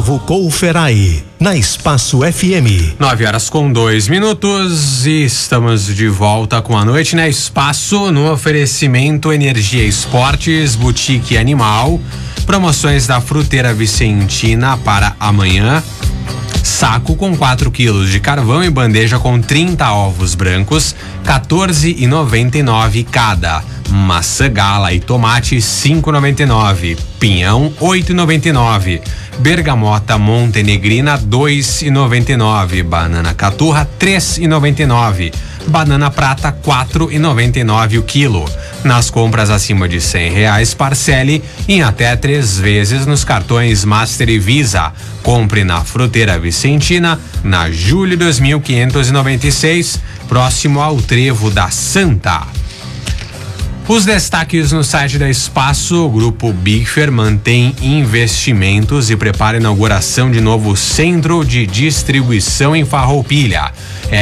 Gustavo Couferai, na Espaço FM. 9h02 e estamos de volta com a noite, né? Espaço no oferecimento Energia Esportes, Boutique Animal, promoções da Fruteira Vicentina para amanhã. Saco com 4 quilos de carvão e bandeja com 30 ovos brancos, R$14,99 cada. Maçã gala e tomate, R$5,99. Pinhão, R$8,99. Bergamota montenegrina, R$2,99. Banana caturra, R$3,99. Banana prata, R$4,99 o quilo. Nas compras acima de R$100, parcele em até 3 vezes nos cartões Master e Visa. Compre na Fruteira Vicentina, na Júlio 2596, próximo ao Trevo da Santa. Os destaques no site da Espaço: o Grupo Bifer mantém investimentos e prepara a inauguração de novo centro de distribuição em Farroupilha.